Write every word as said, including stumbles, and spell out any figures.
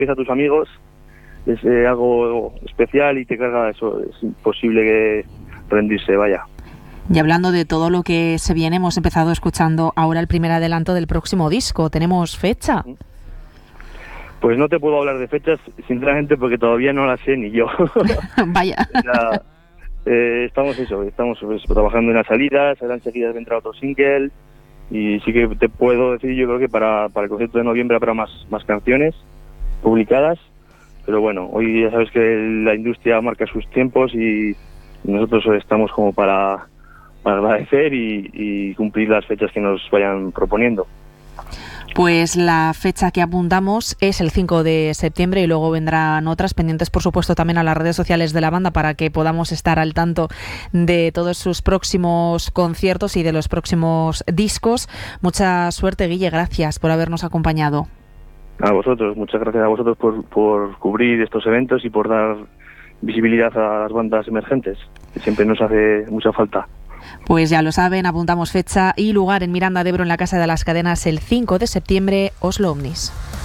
a tus amigos, es eh, algo especial y te carga eso, es imposible que rendirse, vaya. Y hablando de todo lo que se viene, hemos empezado escuchando ahora el primer adelanto del próximo disco. ¿Tenemos fecha? Pues no te puedo hablar de fechas, sinceramente, porque todavía no las sé ni yo. Vaya. Ya, eh, estamos eso, estamos pues, trabajando en las salidas, ahora enseguida vendrá otro single, y sí que te puedo decir, yo creo que para, para el concierto de noviembre habrá más, más canciones publicadas, pero bueno, hoy ya sabes que la industria marca sus tiempos y nosotros estamos como para... para agradecer y, y cumplir las fechas que nos vayan proponiendo. Pues la fecha que apuntamos es el cinco de septiembre y luego vendrán otras, pendientes por supuesto también a las redes sociales de la banda para que podamos estar al tanto de todos sus próximos conciertos y de los próximos discos. Mucha suerte, Guille, gracias por habernos acompañado. A vosotros, muchas gracias a vosotros por, por cubrir estos eventos y por dar visibilidad a las bandas emergentes, que siempre nos hace mucha falta. Pues ya lo saben, apuntamos fecha y lugar en Miranda de Ebro, en la Casa de las Cadenas, el cinco de septiembre, Oslo Omnis.